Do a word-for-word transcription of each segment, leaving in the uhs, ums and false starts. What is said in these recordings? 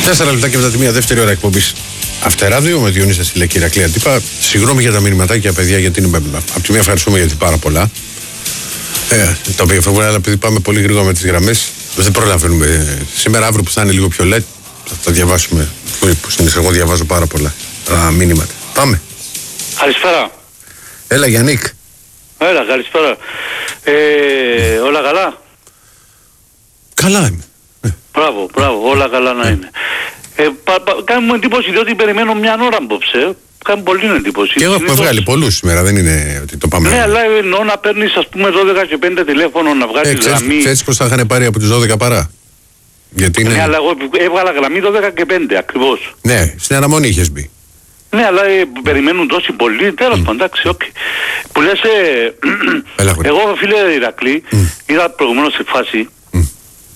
Τέσσερα λεπτά και μετά τη μία δεύτερη ώρα εκπομπής Αυτεράδιο με Διονύσα Σιλέκη, Ηρακλή Αντίπα. Συγγνώμη για τα μηνυματάκια, παιδιά, γιατί είναι. Από τη μία ευχαριστούμε γιατί πάρα πολλά. Ε, τα οποία φεύγουν, αλλά επειδή πάμε πολύ γρήγορα με τις γραμμές, δεν προλαβαίνουμε. Σήμερα, αύριο που θα είναι λίγο πιο light, θα τα διαβάσουμε. Που συνήθως εγώ διαβάζω πάρα πολλά α, μηνύματα. Πάμε. Καλησπέρα. Έλα, Γιάννικ. Έλα, καλησπέρα. Ε, όλα καλά. Καλά είμαι. Μπράβο, μπράβο, όλα καλά να είναι. Ε, πα, πα, κάνει μου εντύπωση διότι περιμένω μια ώρα απόψε. Κάνει πολύ εντύπωση. Και εγώ έχουμε βγάλει πολλούς σήμερα, δεν είναι ότι το πάμε. Ναι, αλλά εννοώ να παίρνεις ας πούμε δώδεκα και πέντε τηλέφωνο να βγάλεις ε, ξέρεις, γραμμή. Ξέρεις πως θα είχαν πάρει από τις δώδεκα παρά. Γιατί είναι... Ναι, αλλά εγώ έβγαλα γραμμή δώδεκα και πέντε ακριβώς. Ναι, στην αναμονή είχες μπει. Ναι, αλλά ε, περιμένουν τόσοι πολλοί. Τέλος πάντων, εντάξει, οκ. Που λες, ε, εγώ φίλε Ηρακλή, mm. είδα προηγουμένως σε φάση. Mm.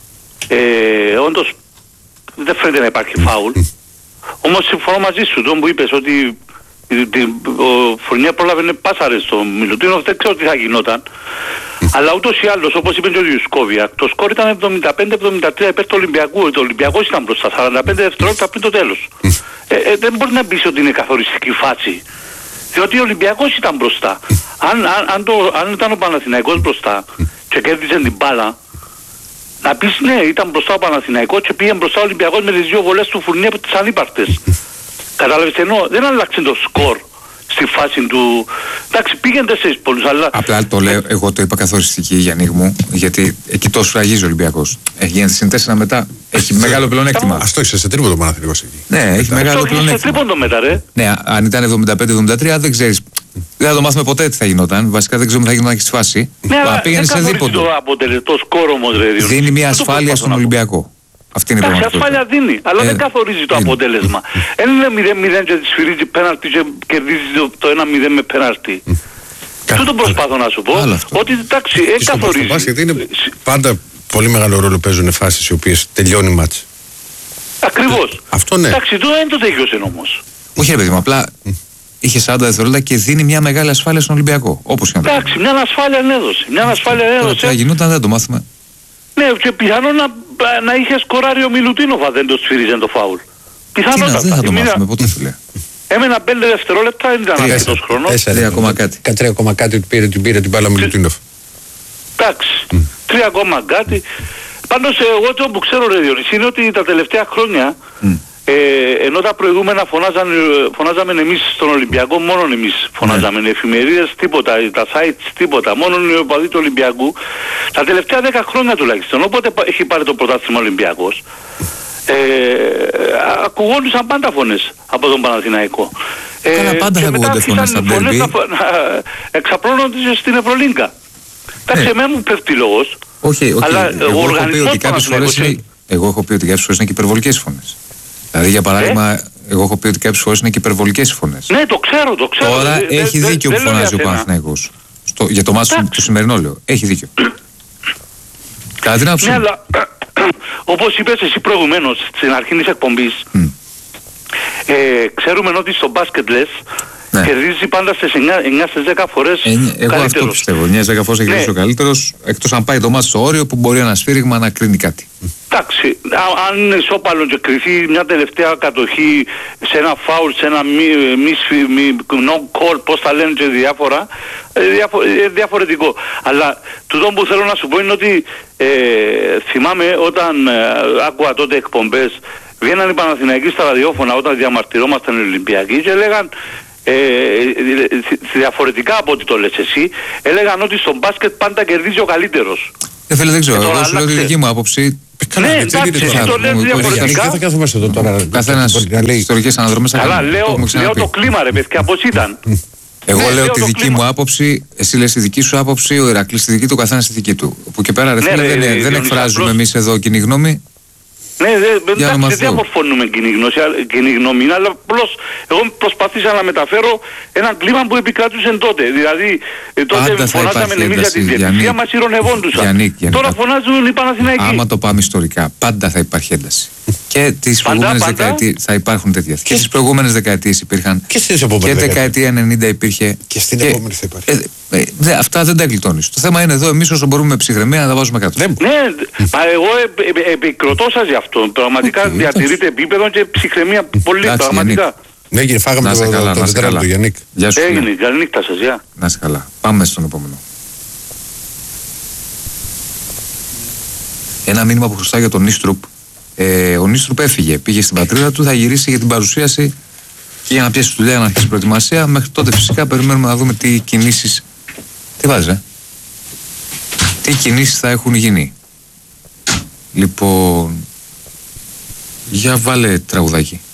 Ε, όντως δεν φαίνεται να υπάρχει mm. φάουλ. Mm. Όμως συμφωνώ μαζί σου, τον που είπες ότι ο Φουρνιά πρόλαβε πάσαρε στο Μιλουτίνοφ, δεν ξέρω τι θα γινόταν. Mm. Αλλά ούτως ή άλλως, όπως είπε και ο Ιουσκόβια, το σκορ ήταν εβδομήντα πέντε εβδομήντα τρία υπέρ του Ολυμπιακού. Το Ολυμπιακός ήταν μπροστά, σαράντα πέντε δευτερόλεπτα πριν το τέλος. Mm. Ε, ε, δεν μπορεί να πεις ότι είναι καθοριστική φάση. Διότι ο Ολυμπιακός ήταν μπροστά. Mm. Αν, αν, αν, το, αν ήταν ο Παναθηναϊκός μπροστά mm. και κέρδιζε την μπάλα, να πεις ναι, ήταν μπροστά ο Παναθηναϊκός και πήγε μπροστά ο Ολυμπιακός με τις δύο βολές του Φουρνιέ από τις ανύπαρκτες. Κατάλαβες, ενώ δεν άλλαξε το σκορ στη φάση του. Εντάξει, πήγαινε τέσσερις πολλούς, αλλά. Απλά το λέω, εγώ το είπα καθοριστική για ανοίγμου, γιατί εκεί τόσο φραγίζει ο Ολυμπιακός. Έχει γίνει συν τέσσερα μετά. Έχει μεγάλο πλεονέκτημα. Α το είσαι σε τρίποντο Παναθηναϊκός εκεί. Ναι, έχει μεγάλο πλεονέκτημα. Σε τρίποντο μετά, ρε. Ναι, αν ήταν εβδομήντα πέντε εβδομήντα τρία δεν ξέρεις. Δεν θα το μάθουμε ποτέ τι θα γινόταν. Βασικά δεν ξέρουμε τι θα γινόταν στη φάση. Ναι, αλλά πήγαινε σε δίποντο. Το σκορ όμως, ρε. Δίνει μια ασφάλεια στον Ολυμπιακό. Αυτή είναι η πραγματικότητα. Ασφάλεια δίνει, αλλά ε, δεν καθορίζει το δίνει. αποτέλεσμα. Δεν είναι μηδέν μηδέν και σφυρίζει πέναλτι και κερδίζει το ένα μηδέν με πέναλτι. Τούτο προσπάθω να σου πω. Ότι εντάξει, δεν καθορίζει. Γιατί είναι πάντα πολύ μεγάλο ρόλο παίζουν φάσεις οι οποίες τελειώνει μάτς. Ακριβώς. Αυτό ναι. Εντάξει, τώρα δεν το τελειώσε όμως. Όχι, ρε παιδί μου, απλά είχε σαράντα δευτερόλεπτα και δίνει μια μεγάλη ασφάλεια στον Ολυμπιακό. Όπως και να το εντάξει, μια ασφάλεια έδωσε. Μια ασφάλεια έδωσε. Τι θα γινόταν δεν το μάθουμε. Ναι, και πιθανόν να, να είχε σκοράρει ο Μιλουτίνοφα δεν το σφύριζε το φάουλ. Πιθανότατα. Δεν θα το μάθουμε ποτέ, φίλε. Έμενα πέντε δευτερόλεπτα, δεν ήταν αρκετός χρόνος. Τρία ακόμα κάτι. Τρία ακόμα κάτι πήρε την πήρε την μπάλα ο Μιλουτίνοφ. Εντάξει, τρία ακόμα κάτι. Πάντως εγώ το που ξέρω, ρε Διονύση, είναι ότι τα τελευταία χρόνια Ε, ενώ τα προηγούμενα φωνάζαμε, φωνάζαμε εμείς στον Ολυμπιακό, μόνο εμείς φωνάζαμε, ναι. Εφημερίδες τίποτα, τα sites τίποτα, μόνο οι οπαδοί του Ολυμπιακού. Τα τελευταία δέκα χρόνια τουλάχιστον, όποτε έχει πάρει το πρωτάθλημα Ολυμπιακός, ε, ακουγόντουσαν πάντα φωνές από τον Παναθηναϊκό. Καλά, πάντα θα ακουγόνται φωνές στα ντέρμπι. Να, να εξαπλώνονται στην Ευρωλίγκα. Εντάξει, ναι. Εμένα μου πέφτει λόγος. Όχι, όχι. Αλλά εγώ, ο έχω πει ότι κάποιες φορές είναι, εγώ έχω πει ότι κάποιες φορές είναι και υπερβολικές φωνές. Δηλαδή για παράδειγμα, ε? εγώ έχω πει ότι κάποιες φορές είναι και υπερβολικές φωνές. Ναι, το ξέρω, το ξέρω. Τώρα δε, έχει δε, δίκιο δε, που φωνάζει ο Παναθηναϊκός. Για το μάτι του σημερινό λέω. Έχει δίκιο. Κατά την άποψη. Ναι, αλλά όπως είπες εσύ προηγουμένως στην αρχή της εκπομπής, mm. ε, ξέρουμε ότι στο μπάσκετ λες, ναι. Κερδίζει πάντα στις εννιά στις δέκα φορές ε, εγώ καλύτερος. Αυτό πιστεύω. εννιά στις δέκα φορές έχει κερδίσει ναι. ο καλύτερος, εκτός αν πάει το μάτι στο όριο που μπορεί ένα σφύριγμα να κρίνει κάτι. Εντάξει, αν είναι ισόπαλο και κρυθεί μια τελευταία κατοχή σε ένα φάουλ, σε ένα μη, μη, μη no call, πώς τα λένε και διάφορα, διάφο, διαφορετικό. Αλλά τούτο που θέλω να σου πω είναι ότι ε, θυμάμαι όταν ε, άκουγα τότε εκπομπές, βγαίναν οι Παναθηναϊκοί στα ραδιόφωνα όταν διαμαρτυρόμασταν οι Ολυμπιακοί και έλεγαν Ε, διαφορετικά από ό,τι το λες εσύ, έλεγαν ότι στο μπάσκετ πάντα κερδίζει ο καλύτερος. Δεν θέλω, δεν ξέρω, εγώ σου λέω τη δική μου άποψη. Ναι, εντάξει, εσύ το λες διαφορετικά. Δεν θα κάθομαστε εδώ τώρα. Καθένας ιστορικές αναδρομές. Καλά, λέω το κλίμα ρε παιδιά, πώς ήταν. Εγώ λέω τη δική μου άποψη, εσύ λες τη δική σου άποψη, ο Ηρακλής τη δική του, ο καθένας τη δική του. Που και πέρα ρε φίλε δεν εκφράζουμε εμείς εδώ κοινή γνώμη. Ναι, δεν δε διαμορφώνουμε κοινή, κοινή γνώμη, αλλά απλώς εγώ προσπαθήσα να μεταφέρω έναν κλίμα που επικράτησε τότε. Δηλαδή, τότε πάντα φωνάζαμε εμείς για την διαιτησία, μας ηρωνευόντουσαν. Τώρα φωνάζουν οι Παναθηναϊκοί. Άμα το πάμε ιστορικά, πάντα θα υπάρχει ένταση. Και τις προηγούμενες δεκαετίες θα υπάρχουν τέτοια. Και στις προηγούμενες δεκαετίες υπήρχαν. Και, και δεκαετία ενενήντα υπήρχε. Και στην επόμενη θα υπάρχει. Ε, δε, αυτά δεν τα γλιτώνεις. Το θέμα είναι εδώ εμείς όσο μπορούμε με ψυχραιμία να τα βάζουμε κάτω. Ναι, μα εγώ επικροτώ σας γι' αυτό. Πραγματικά διατηρείτε επίπεδο και ψυχραιμία πολύ. Εντάξει, πραγματικά. Ναι, κύριε, φάγαμε το, καλά, το τετράλεπτο, Γιάννικ. Γεια σου. Έγινε, καλή νύχτα σας, γεια. Να είσαι καλά. Πάμε στον επόμενο. Ένα μήνυμα που χρωστάει για τον Νίστρουπ. Ε, ο Νίστρουπ έφυγε, πήγε στην πατρίδα του, θα γυρίσει για την παρουσίαση και για να πιέσει δουλειά να αρχίσει προετοιμασία. Μέχρι τότε φυσικά περιμένουμε να δούμε τι κινήσεις. Τι βάζει, ε? Τι κινήσεις θα έχουν γίνει. Λοιπόν, για βάλε τραγουδάκι.